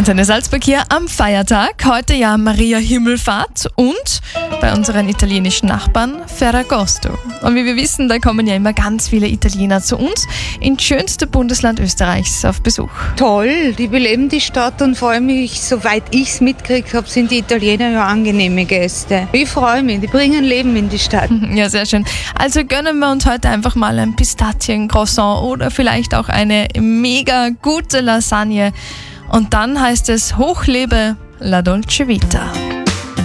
Antenne Salzburg hier am Feiertag. Heute ja Maria Himmelfahrt und bei unseren italienischen Nachbarn Ferragosto. Und wie wir wissen, da kommen ja immer ganz viele Italiener zu uns ins schönste Bundesland Österreichs auf Besuch. Toll, die beleben die Stadt und vor allem, soweit ich es mitgekriegt habe, sind die Italiener ja angenehme Gäste. Ich freue mich, die bringen Leben in die Stadt. Ja, sehr schön. Also gönnen wir uns heute einfach mal ein Pistazien-Croissant oder vielleicht auch eine mega gute Lasagne. Und dann heißt es Hochlebe la Dolce Vita.